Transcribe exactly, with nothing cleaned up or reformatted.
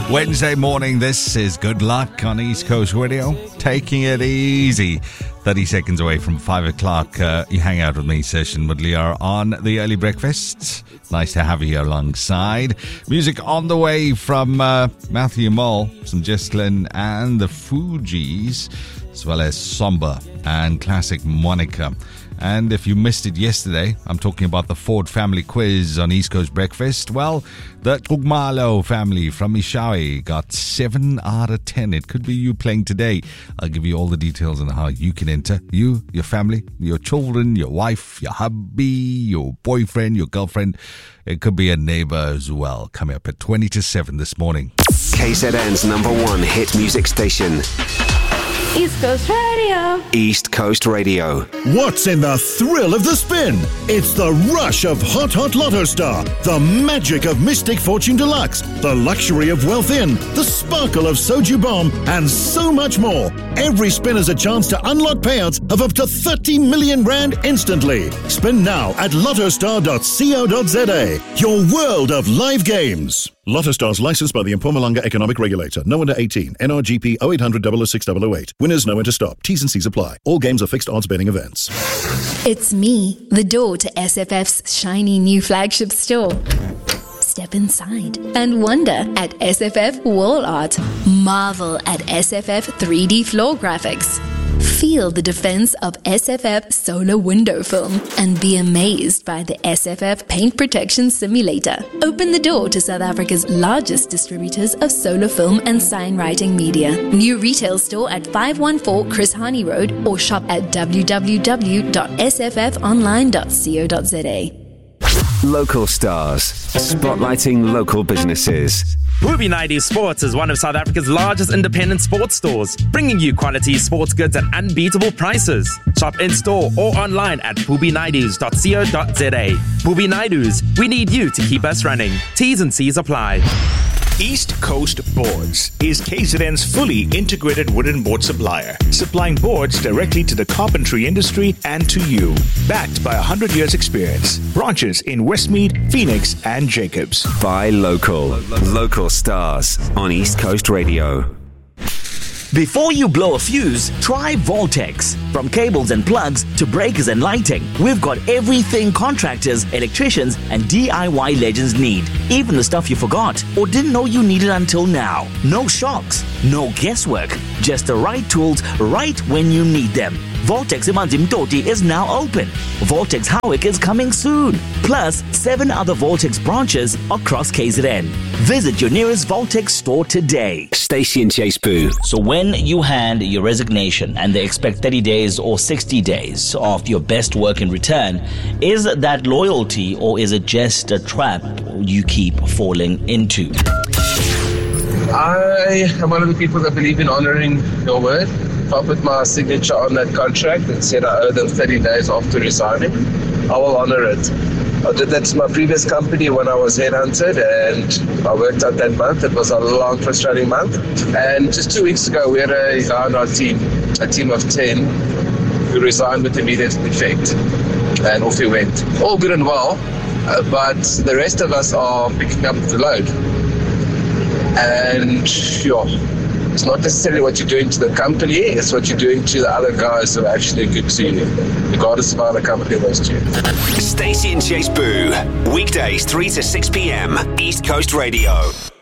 Wednesday morning, this is Good Luck on East Coast Radio. Taking it easy. thirty seconds away from five o'clock, uh, you hang out with me, Session Mudliar, on the early breakfast. Nice to have you here alongside. Music on the way from uh, Matthew Mull, some Jesslyn and the Fugees, as well as Somber and classic Monica. And if you missed it yesterday, I'm talking about the Ford family quiz on East Coast Breakfast. Well, the Tugmalo family from Ishawi got seven out of ten. It could be you playing today. I'll give you all the details on how you can enter. You, your family, your children, your wife, your hubby, your boyfriend, your girlfriend. It could be a neighbor as well. Coming up at twenty to seven this morning. K Z N's number one hit music station. East Coast Radio. East Coast Radio. What's in the thrill of the spin? It's the rush of Hot Hot Lotto Star, the magic of Mystic Fortune Deluxe, the luxury of Wealth Inn, the sparkle of Soju Bomb, and so much more. Every spin has a chance to unlock payouts of up to thirty million rand instantly. Spin now at lottostar dot co dot za. Your world of live games. Lotto Stars licensed by the Mpumalanga Economic Regulator. No under eighteen. N R G P oh eight hundred, oh oh six, oh oh eight. Winners know when to stop. T's and C's apply. All games are fixed odds betting events. It's me, the door to S F F's shiny new flagship store. Step inside and wonder at S F F Wall Art. Marvel at S F F three D floor graphics. Feel the defense of S F F solar window film and be amazed by the S F F paint protection simulator. Open the door to South Africa's largest distributors of solar film and signwriting media. New retail store at five one four Chris Hani Road or shop at w w w dot s f f online dot co dot za. Local stars, spotlighting local businesses. Booby Naidu Sports is one of South Africa's largest independent sports stores, bringing you quality sports goods at unbeatable prices. Shop in-store or online at booby naidus dot co dot za. Booby Naidus, we need you to keep us running. T's and C's apply. East Coast Boards is K Z N's fully integrated wooden board supplier, supplying boards directly to the carpentry industry and to you. Backed by one hundred years experience. Branches in Westmead, Phoenix and Jacobs. Buy local. Local stars on East Coast Radio. Before you blow a fuse, try Voltex. From cables and plugs to breakers and lighting, we've got everything contractors, electricians, and D I Y legends need. Even the stuff you forgot or didn't know you needed until now. No shocks, no guesswork, just the right tools right when you need them. Voltex Imanzi Mtoti is now open. Voltex Howick is coming soon. Plus, seven other Voltex branches across K Z N. Visit your nearest Voltex store today. Stacey and Chase Boo. So when you hand your resignation and they expect thirty days or sixty days of your best work in return, is that loyalty or is it just a trap you keep falling into? I am one of the people that believe in honoring your word. If I put my signature on that contract and said I owe them thirty days after resigning, I will honor it. I did that to my previous company when I was headhunted, and I worked out that month. It was a long, frustrating month. And just two weeks ago, we had a guy on our team, a team of ten, who resigned with immediate effect. And off he went. All good and well, uh, but the rest of us are picking up the load. And sure, it's not necessarily what you're doing to the company, it's what you're doing to the other guys who are actually good to you, regardless of how the company was to you. Stacey and Chase Boo, weekdays three to six p.m. East Coast Radio.